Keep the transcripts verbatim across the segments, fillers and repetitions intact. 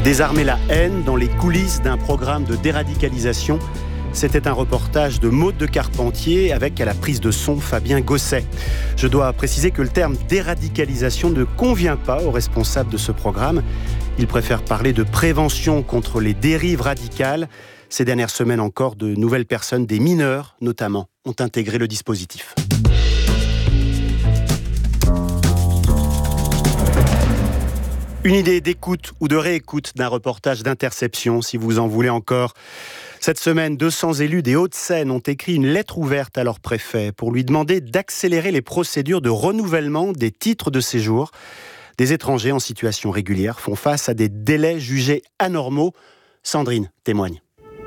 Désarmer la haine dans les coulisses d'un programme de déradicalisation. C'était un reportage de Maude de Carpentier avec à la prise de son Fabien Gosset. Je dois préciser que le terme déradicalisation ne convient pas aux responsables de ce programme. Ils préfèrent parler de prévention contre les dérives radicales. Ces dernières semaines encore, de nouvelles personnes, des mineurs notamment, ont intégré le dispositif. Une idée d'écoute ou de réécoute d'un reportage d'Interception, si vous en voulez encore. Cette semaine, deux cents élus des Hauts-de-Seine ont écrit une lettre ouverte à leur préfet pour lui demander d'accélérer les procédures de renouvellement des titres de séjour. Des étrangers en situation régulière font face à des délais jugés anormaux. Sandrine témoigne.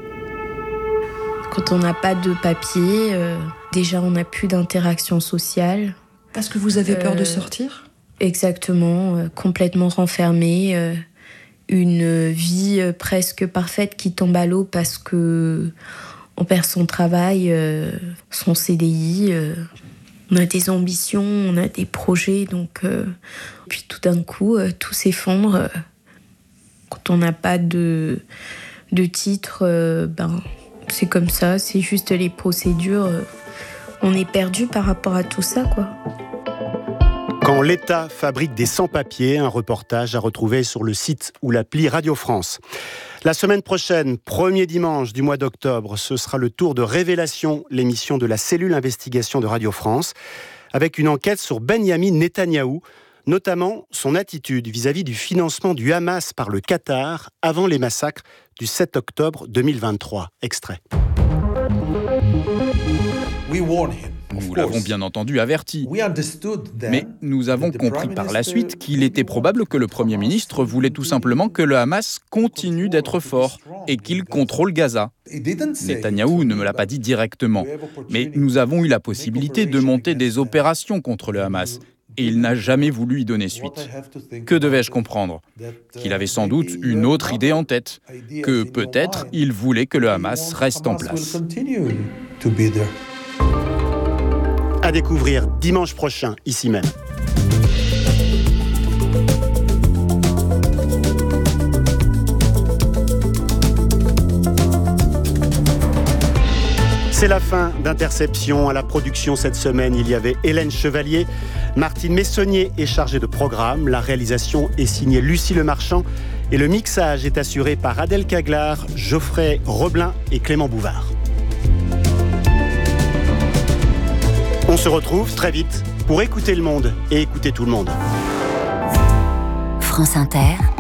Quand on n'a pas de papier, euh, déjà on n'a plus d'interaction sociale. Parce que vous avez peur euh, de sortir ? Exactement, euh, complètement renfermée, euh, une vie euh, presque parfaite qui tombe à l'eau parce que on perd son travail, euh, son C D I, euh, on a des ambitions, on a des projets, donc euh, puis tout d'un coup euh, tout s'effondre. Euh, quand on n'a pas de, de titre, euh, ben c'est comme ça, c'est juste les procédures. Euh, on est perdu par rapport à tout ça, quoi. Quand l'État fabrique des sans-papiers, un reportage à retrouver sur le site ou l'appli Radio France. La semaine prochaine, premier dimanche du mois d'octobre, ce sera le tour de Révélation, l'émission de la cellule investigation de Radio France, avec une enquête sur Benyamin Netanyahou, notamment son attitude vis-à-vis du financement du Hamas par le Qatar avant les massacres du sept octobre deux mille vingt-trois. Extrait. Nous l'avons bien entendu averti, mais nous avons compris par la suite qu'il était probable que le Premier ministre voulait tout simplement que le Hamas continue d'être fort et qu'il contrôle Gaza. Netanyahou ne me l'a pas dit directement, mais nous avons eu la possibilité de monter des opérations contre le Hamas. Et il n'a jamais voulu y donner suite. Que devais-je comprendre ? Qu'il avait sans doute une autre idée en tête, que peut-être il voulait que le Hamas reste en place. À découvrir dimanche prochain, ici même. C'est la fin d'Interception. À la production cette semaine, il y avait Hélène Chevalier. Martine Messonnier est chargée de programme. La réalisation est signée Lucie Lemarchand. Et le mixage est assuré par Adèle Caglar, Geoffrey Roblin et Clément Bouvard. On se retrouve très vite pour écouter le monde et écouter tout le monde. France Inter.